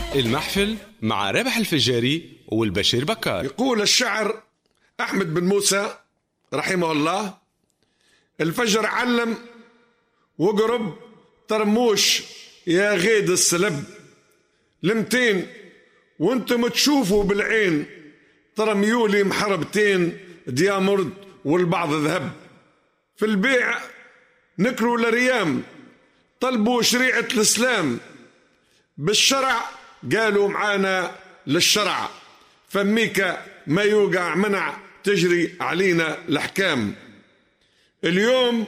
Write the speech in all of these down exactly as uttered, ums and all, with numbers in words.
المحفل مع رابح الفجاري والبشير بكار. يقول الشاعر أحمد بن موسى رحمه الله: الفجر علم وقرب ترموش يا غيد السلب، لمتين وانتم تشوفوا بالعين ترميولي محربتين ديامرد والبعض ذهب. في البيع نكروا لريام طلبوا شريعة الإسلام، بالشرع قالوا معانا للشرع، فميك ما يوقع منع تجري علينا الأحكام. اليوم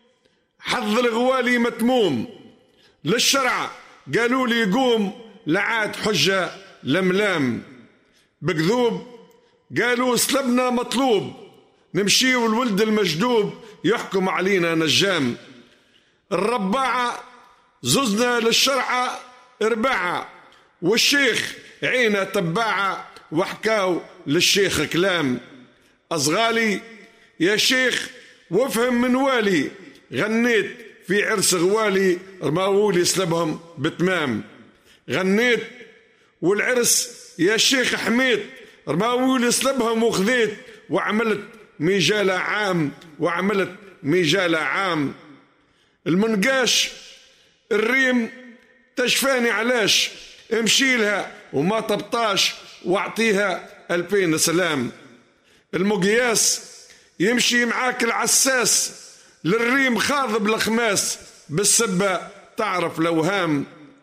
حظ الغوالي متموم، للشرع قالوا لي قوم لعاد حجة لملام. بكذوب قالوا سلبنا مطلوب، نمشي والولد المجدوب يحكم علينا نجام. الرباعة ززنا للشرعة إرباعة، والشيخ عينا تباعة وحكاو للشيخ كلام. أصغالي يا شيخ وافهم من والي، غنيت في عرس غوالي رماولي سلبهم بتمام. غنيت والعرس يا شيخ حميت رماولي سلبهم وخذيت، وعملت ميجالة عام وعملت ميجالة عام. المنقاش الريم تشفاني علاش، امشي لها وما تبطاش واعطيها ألفين سلام. المقياس يمشي معاك العساس، للريم خاضب الخماس بالسبة تعرف الأوهام.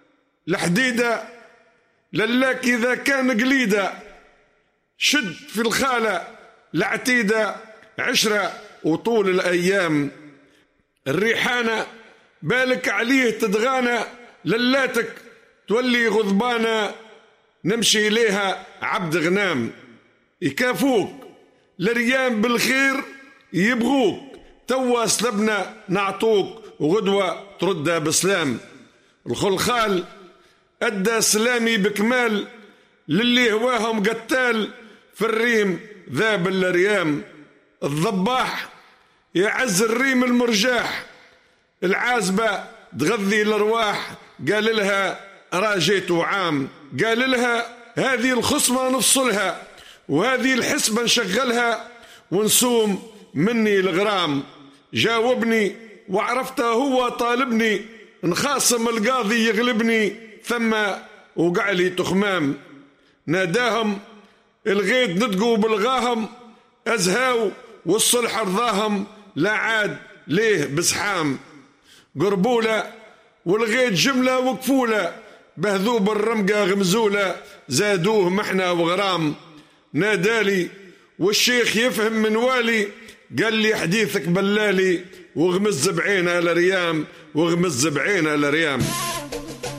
الحديدة للاك إذا كان قليدة، شد في الخالة العتيدة عشرة وطول الأيام. الريحانة بالك عليه تدغانا، للاتك تولي غضبانة نمشي إليها عبد غنام. يكافوك لريام بالخير يبغوك، توا سلبنا نعطوك وغدوة تردها بسلام. الخلخال أدى سلامي بكمال، للي هواهم قتال في الريم ذاب الريام. الضباح يعز الريم المرجاح، العازبة تغذي الأرواح قال لها راجيت عام. قال لها هذه الخصمة نفصلها، وهذه الحسبة نشغلها، ونسوم مني الغرام. جاوبني وعرفته هو طالبني، نخاصم القاضي يغلبني، ثم وقع لي تخمام. ناداهم الغيد ندقوا بلغاهم، أزهاو والصلح رضاهم، لا عاد ليه بزحام. قربولة والغيد جملة وكفولة، بهذوب الرمقة غمزولة، زادوه محنة وغرام. نادالي والشيخ يفهم من والي، قال لي حديثك بلالي، وغمز بعينه لريام وغمز بعينه لريام.